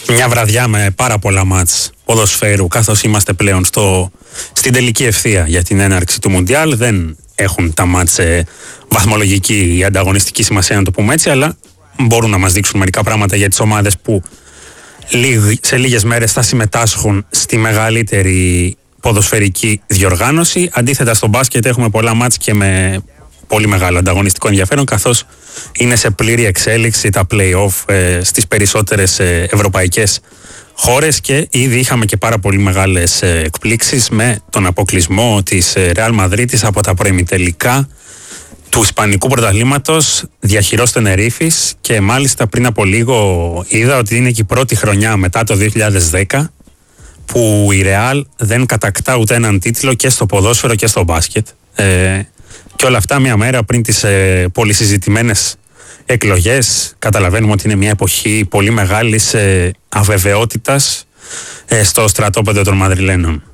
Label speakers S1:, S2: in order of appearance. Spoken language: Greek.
S1: Μια βραδιά με πάρα πολλά μάτς ποδοσφαίρου, καθώς είμαστε πλέον στην τελική ευθεία για την έναρξη του Μουντιάλ. Δεν έχουν τα μάτς βαθμολογική ή ανταγωνιστική σημασία, να το πούμε έτσι, αλλά μπορούν να μας δείξουν μερικά πράγματα για τις ομάδες που σε λίγες μέρες θα συμμετάσχουν στη μεγαλύτερη ποδοσφαιρική διοργάνωση. Αντίθετα, στο μπάσκετ έχουμε πολλά μάτς και με πολύ μεγάλο ανταγωνιστικό ενδιαφέρον, καθώς είναι σε πλήρη εξέλιξη τα play-off στις περισσότερες ευρωπαϊκές χώρες και ήδη είχαμε και πάρα πολύ μεγάλες εκπλήξεις με τον αποκλεισμό της Real Madrid από τα προημιτελικά του Ισπανικού πρωταθλήματος διαχειρός Τενερίφης, και μάλιστα πριν από λίγο είδα ότι είναι και η πρώτη χρονιά μετά το 2010 που η Real δεν κατακτά ούτε έναν τίτλο και στο ποδόσφαιρο και στο μπάσκετ. Και όλα αυτά μια μέρα πριν τις πολυσυζητημένες εκλογές. Καταλαβαίνουμε ότι είναι μια εποχή πολύ μεγάλης αβεβαιότητας στο στρατόπεδο των Μαδριλένων.